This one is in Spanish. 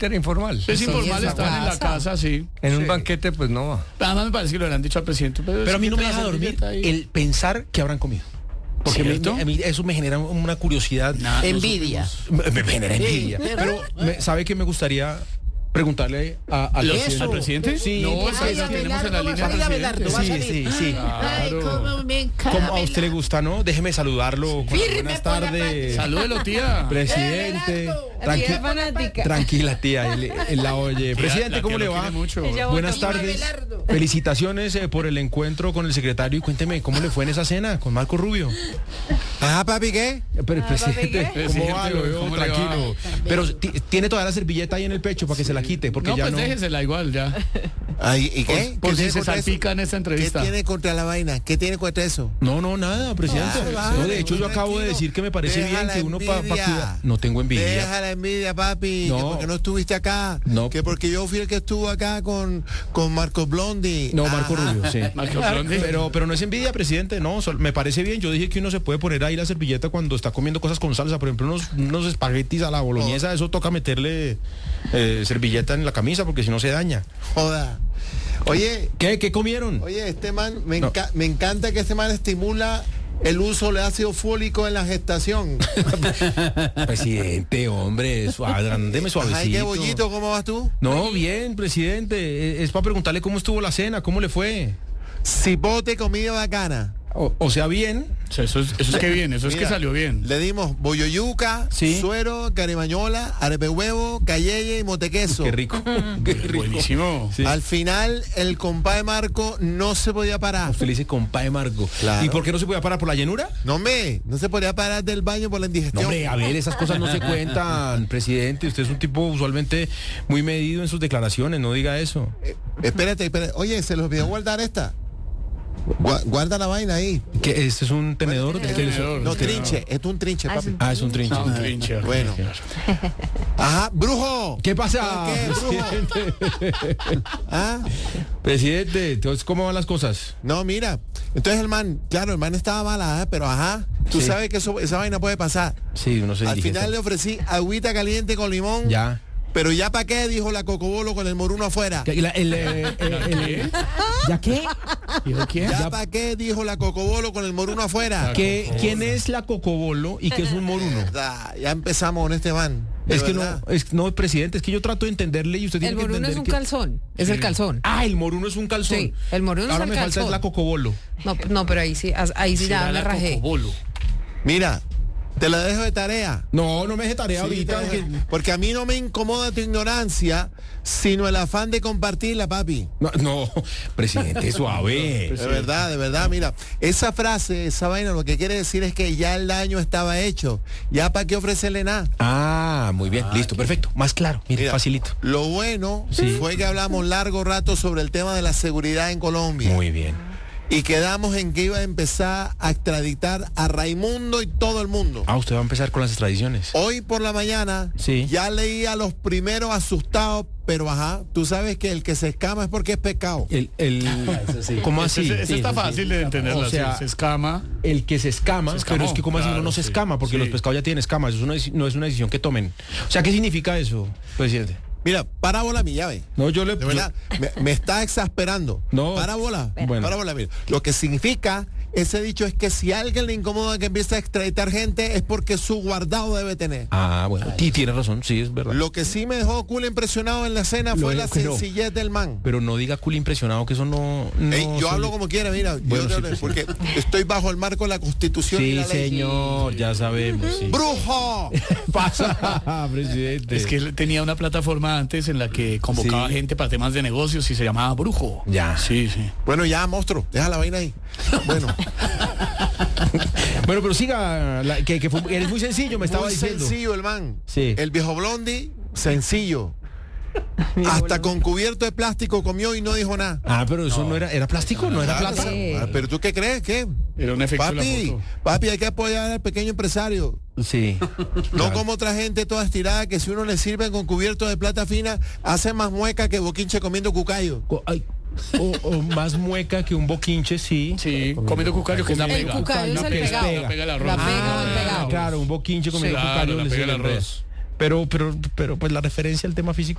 era informal. Es informal, estaban en la casa, sí. En un banquete, pues no va. Además me parece que lo habrán dicho al presidente. Pero a mí no me deja dormir el pensar que habrán comido. Porque a mí eso me genera una curiosidad. Envidia. Me genera envidia. Pero, ¿sabe qué me gustaría preguntarle al presidente? Sí. No, esa tenemos en la línea del presidente. Sí. Claro. Como a usted le gusta, ¿no? Déjeme saludarlo. Buenas tardes. Salúdelo, tía. Presidente. Fanática. Tranquila, tía. Él la oye. Presidente, ¿cómo le va? Buenas tardes. Felicitaciones por el encuentro con el secretario. Y cuénteme, ¿cómo le fue en esa cena con Marco Rubio? Ah, papi, ¿qué? Pero, presidente, ¿cómo va? Lo veo ¿cómo tranquilo. Pero tiene toda la servilleta ahí en el pecho para que se la quite, porque No, ya pues no. déjesela igual, ya. Ay, ¿y qué? Por ¿Qué si tiene se contra eso? salpica en esta entrevista. ¿Qué tiene contra la vaina? ¿Qué tiene contra eso? No, nada, presidente. No, de hecho, yo acabo de decir que me parece bien que uno para cuidar. No tengo envidia. Deja la envidia, papi. No. Que porque no estuviste acá. No. Que porque yo fui el que estuvo acá con Marco Blondi. No, Marco Rubio, sí. Marco Blondi. Pero no es envidia, presidente, no, me parece bien. Yo dije que uno se puede poner ahí la servilleta cuando está comiendo cosas con salsa, por ejemplo, unos espaguetis a la boloñesa, eso toca meterle servilleta en la camisa porque si no se daña. Joda. Oye, ¿Qué comieron? oye, este man, me encanta que este man estimula el uso de ácido fólico en la gestación. Presidente, hombre, deme suavecito. Ay, qué bollito, ¿cómo vas tú? No, bien, presidente. Es para preguntarle cómo estuvo la cena, cómo le fue. Cipote, comida bacana. O sea, bien. O sea, eso es que bien, eso es Mira, que salió bien. Le dimos bolloyuca, Sí. suero, carimañola, arepe huevo, cayeye y motequeso. Qué rico. Qué rico. Buenísimo. Sí. Al final, el compadre Marco no se podía parar. Usted le dice compa de Marco. Claro. ¿Y por qué no se podía parar por la llenura? No se podía parar del baño por la No, indigestión. hombre, a ver, esas cosas no se cuentan, presidente. Usted es un tipo usualmente muy medido en sus declaraciones, no diga eso. Espérate. Oye, se los olvidó guardar esta. Guarda la vaina ahí. ¿Qué? ¿Este es un tenedor? No, trinche. Esto es un trinche, papi. Es un trinche. Un trinche. Bueno. Ajá, brujo. ¿Qué pasa, ¿Qué, brujo? ¿Ah? Presidente, entonces, ¿cómo van las cosas? No, mira. Entonces el man estaba mala, pero tú Sí. sabes que esa vaina puede pasar. Sí, uno se Al indigesta. final le ofrecí agüita caliente con limón. Ya. Pero ya para qué, dijo la Cocobolo con el moruno afuera. ¿Ya qué? ¿Y de quién? Ya para qué, dijo la Cocobolo con el moruno afuera. ¿Quién es la Cocobolo y qué es un moruno? Ya empezamos con este man. Es que no, presidente, es que yo trato de entenderle y usted tiene El que moruno entender es un que... calzón. Es el calzón. Ah, el moruno es un calzón. Sí, el moruno es Ahora el me falta calzón. es la Cocobolo. No, pero ahí sí ya me rajé. Cocobolo. Mira, te la dejo de tarea. No me deje tarea ahorita. Porque a mí no me incomoda tu ignorancia, sino el afán de compartirla, papi. No, presidente, suave. De verdad, mira, esa frase, esa vaina, lo que quiere decir es que ya el daño estaba hecho. Ya para qué ofrecerle nada. Ah, muy bien, listo, perfecto. Más claro, mire, Mira, facilito. Lo bueno Sí. fue que hablamos largo rato sobre el tema de la seguridad en Colombia. Muy bien. Y quedamos en que iba a empezar a extraditar a Raimundo y todo el mundo. Ah, usted va a empezar con las extradiciones. Hoy por la mañana Sí. ya leí a los primeros asustados, pero tú sabes que el que se escama es porque es pecado. ¿Cómo así? Ese está fácil de entenderlo. O sea, se escama. El que se escama, escamó, pero es que como así uno no se sí. escama, porque Sí. los pescados ya tienen escamas, eso no es una decisión que tomen. O sea, ¿qué significa eso, presidente? Mira, parábola mi llave. No, De verdad, me está exasperando. No. Parábola. Bueno. Parábola, mira. Lo que significa ese dicho es que si a alguien le incomoda que empiece a extraditar gente es porque su guardado debe tener. Ah, bueno, tiene razón, sí, es verdad. Lo que sí me dejó culo impresionado en la escena fue la sencillez del man. Pero no diga cool impresionado, que eso no... Ey, yo hablo como quiera, mira, Bueno, porque estoy bajo el marco de la Constitución y Sí, la ley. señor, ya sabemos, sí. ¡Brujo! Pasa, presidente. Es que él tenía una plataforma antes en la que convocaba Sí. gente para temas de negocios y se llamaba Brujo. Ya. Sí. Bueno, ya, monstruo, deja la vaina ahí. Bueno, Bueno, pero siga, eres muy sencillo, me estaba muy diciendo. sencillo el man. Sí. El viejo Blondi, sencillo. Hasta con cubierto de plástico comió y no dijo nada. Ah, pero eso no era plástico, no era Claro, plata. Sí. pero tú qué crees, ¿qué? Era un efecto de la Papi, foto. papi, hay que apoyar al pequeño empresario. Sí. No Claro. como otra gente toda estirada que si uno le sirve con cubierto de plata fina, hace más mueca que boquinche comiendo cucayo. Ay, o más mueca que un boquinche, sí. Sí, comiendo cucayo, que es la El pega. cucayo es el que es pegado. pega. La pega el arroz. La pega o el pegado. Claro, un boquinche comiendo Claro, cucayo la le pega sirve el al arroz. revés. Pero pues la referencia al tema físico